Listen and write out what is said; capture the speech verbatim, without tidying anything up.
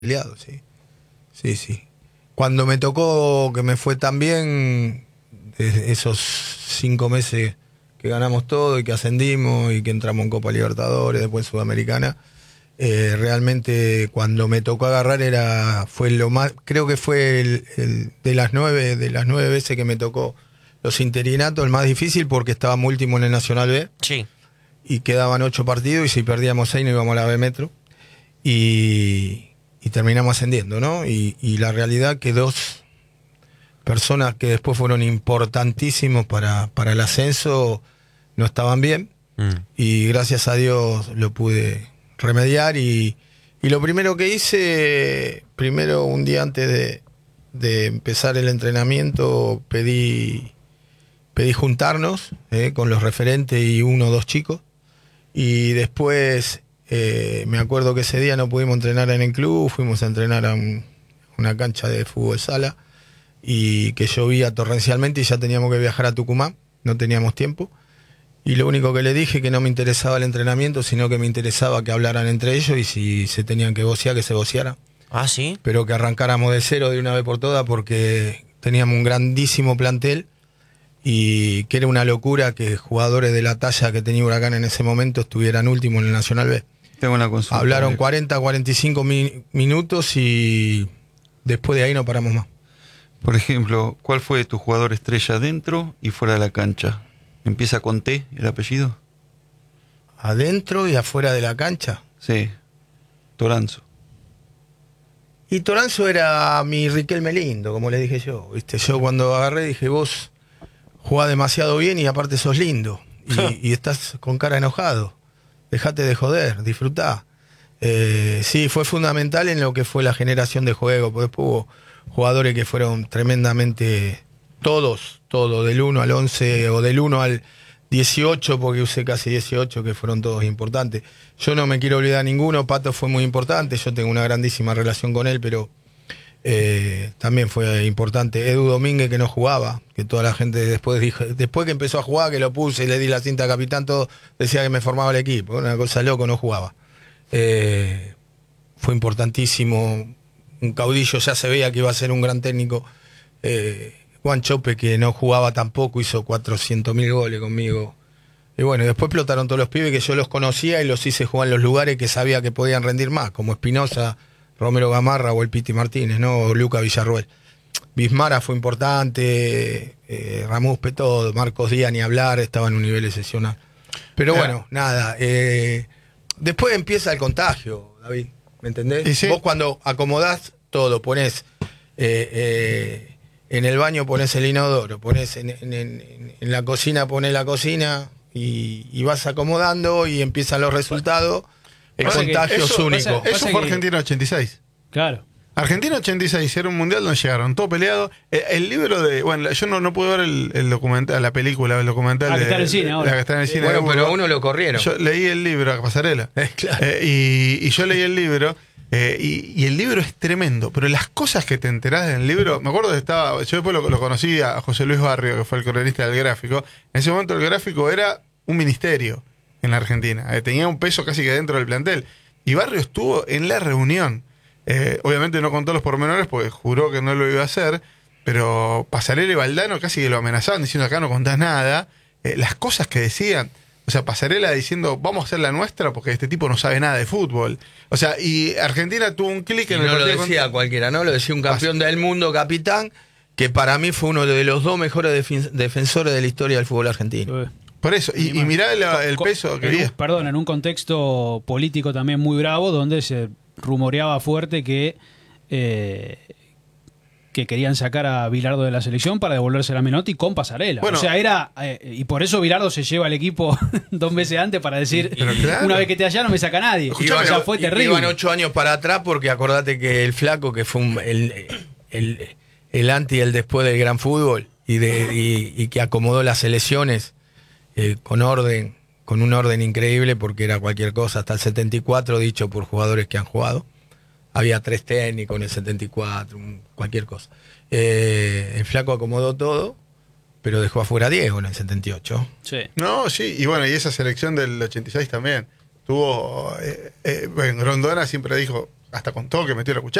peleado, sí. Sí, sí. Cuando me tocó, que me fue tan bien, esos cinco meses que ganamos todo y que ascendimos y que entramos en Copa Libertadores, después en Sudamericana, eh, realmente cuando me tocó agarrar era fue lo más, creo que fue el, el, de las nueve de las nueve veces que me tocó los interinatos, el más difícil porque estábamos último en el Nacional B. Sí. Y quedaban ocho partidos y si perdíamos seis no íbamos a la B Metro. Y, y terminamos ascendiendo, ¿no? Y, y la realidad que dos personas que después fueron importantísimos para, para el ascenso no estaban bien. Mm. Y gracias a Dios lo pude remediar. Y, y lo primero que hice, primero un día antes de, de empezar el entrenamiento, pedí, pedí juntarnos eh, con los referentes y uno o dos chicos. Y después, eh, me acuerdo que ese día no pudimos entrenar en el club, fuimos a entrenar a un, una cancha de fútbol sala y que llovía torrencialmente y ya teníamos que viajar a Tucumán, no teníamos tiempo. Y lo único que le dije que no me interesaba el entrenamiento, sino que me interesaba que hablaran entre ellos y si se tenían que vocear, que se vocearan. Ah, ¿sí? Pero que arrancáramos de cero de una vez por todas porque teníamos un grandísimo plantel. Y que era una locura que jugadores de la talla que tenía Huracán en ese momento estuvieran últimos en el Nacional B. Tengo una consulta. Hablaron cuarenta, cuarenta y cinco mi- minutos y después de ahí no paramos más. Por ejemplo, ¿cuál fue tu jugador estrella dentro y fuera de la cancha? ¿Empieza con T el apellido? ¿Adentro y afuera de la cancha? Sí, Toranzo. Y Toranzo era mi Riquelme lindo, como le dije yo. ¿Viste? Yo cuando agarré dije, vos jugás demasiado bien y aparte sos lindo. Y, y estás con cara enojado. Dejate de joder, disfrutá. Eh, sí, fue fundamental en lo que fue la generación de juego. Porque después hubo jugadores que fueron tremendamente, todos, todos, del uno al once o del uno al dieciocho, porque usé casi dieciocho, que fueron todos importantes. Yo no me quiero olvidar ninguno. Pato fue muy importante, yo tengo una grandísima relación con él, pero Eh, también fue importante. Edu Domínguez, que no jugaba, que toda la gente después dijo, después que empezó a jugar, que lo puse y le di la cinta a capitán, todo decía que me formaba el equipo, una cosa loco, no jugaba. Eh, fue importantísimo, un caudillo, ya se veía que iba a ser un gran técnico. eh, Juan Chope, que no jugaba tampoco, hizo cuatrocientos mil goles conmigo. Y bueno, después explotaron todos los pibes que yo los conocía y los hice jugar en los lugares que sabía que podían rendir más, como Espinosa, Romero Gamarra o el Piti Martínez, ¿no? O Luca Villarruel. Bismara fue importante, eh, Ramuspe todo, Marcos Díaz ni hablar, estaba en un nivel excepcional. Pero bueno, nada. Eh, después empieza el contagio, David, ¿me entendés? Sí. Vos cuando acomodás todo, ponés eh, eh, en el baño ponés el inodoro, ponés en, en, en, en la cocina ponés la cocina y, y vas acomodando y empiezan los resultados. El pasa contagio eso, es único. Pasa, Eso pasa fue que... Argentina ochenta y seis. Claro. Argentina ochenta y seis era un mundial donde llegaron todo peleado. El, el libro de. Bueno, yo no, no pude ver el, el documental, la película, el documental. Ah, que de, está en el cine ahora. La que está en el cine. Bueno, pero a uno lo corrieron. Yo leí el libro, a Pasarela. Eh, claro. eh, y, y yo leí el libro. Eh, y, y el libro es tremendo. Pero las cosas que te enterás del libro. Me acuerdo que estaba. Yo después lo, lo conocí a José Luis Barrio, que fue el cronista del Gráfico. En ese momento el Gráfico era un ministerio en la Argentina. Eh, tenía un peso casi que dentro del plantel. Y Barrio estuvo en la reunión. Eh, obviamente no contó los pormenores porque juró que no lo iba a hacer, pero Pasarela y Valdano casi que lo amenazaban diciendo acá no contás nada. Eh, las cosas que decían, o sea, Pasarela diciendo vamos a hacer la nuestra porque este tipo no sabe nada de fútbol. O sea, y Argentina tuvo un clic en y el no lo partido decía contra... cualquiera, ¿no? Lo decía un campeón del mundo, capitán, que para mí fue uno de los dos mejores defen- defensores de la historia del fútbol argentino. Sí. Por eso, y, y mirá el, el peso que había. Perdón, en un contexto político también muy bravo, donde se rumoreaba fuerte que eh, que querían sacar a Bilardo de la selección para devolverse a Menotti con Pasarela. Bueno, o sea, era eh, y por eso Bilardo se lleva al equipo dos meses antes para decir, claro, una vez que te allá no me saca nadie. Iban, o sea, fue terrible. Iban ocho años para atrás porque acordate que el Flaco, que fue un, el, el, el anti y el después del gran fútbol y, de, y, y que acomodó las selecciones eh, con orden, con un orden increíble porque era cualquier cosa, hasta el setenta y cuatro dicho por jugadores que han jugado. Había tres técnicos en el setenta y cuatro, cualquier cosa. Eh, el Flaco acomodó todo, pero dejó afuera a Diego en el setenta y ocho. Sí. No, sí, y bueno, y esa selección del ochenta y seis también. Tuvo. Eh, eh, bueno, Grondona siempre dijo: hasta contó que metió la cuchara.